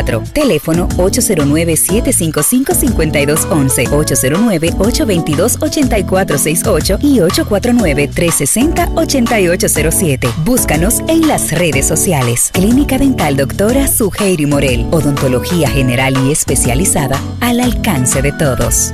809-825-5484. Teléfono 809-755-5211, 809-822-8468 y 849-360-8807. Búscanos en las redes sociales. Clínica Dental Doctora Suheiri Morel. Odontología general y especializada al alcance de todos.